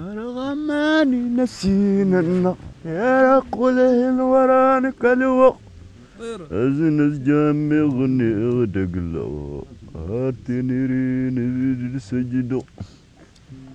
رغماني نسينا النار يا قوله ورانك الوقت أزنز جامي غني غدق له هاتني رين سجدو